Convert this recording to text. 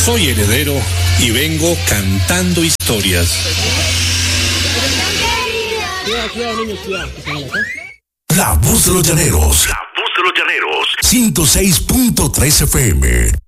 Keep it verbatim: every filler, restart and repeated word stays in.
Soy heredero y vengo cantando historias. La voz de los llaneros. La voz de los llaneros. ciento seis punto tres F M.